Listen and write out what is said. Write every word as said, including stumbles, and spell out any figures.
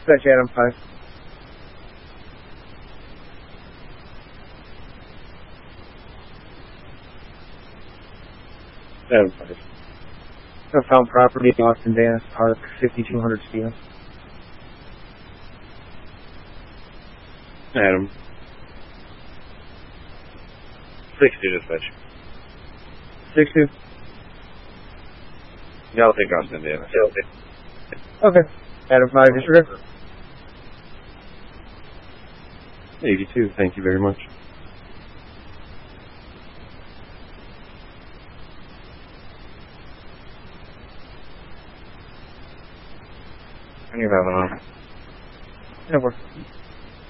Dispatch Adam five. Adam five. I found property in Austin Dance Park, fifty-two hundred Steel. Adam. Six two dispatch. Six two. Yeah, I'll take Austin, Indiana. Yeah, okay. Okay. Adam five, disregard. eighty-two, thank you very much. And you have an on. That works.